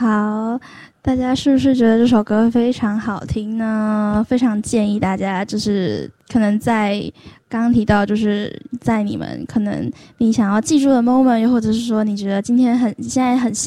好，大家是不是觉得这首歌非常好听呢？非常建议大家，就是可能在刚刚提到，就是在你们可能你想要记住的 moment，又或者是说你觉得现在很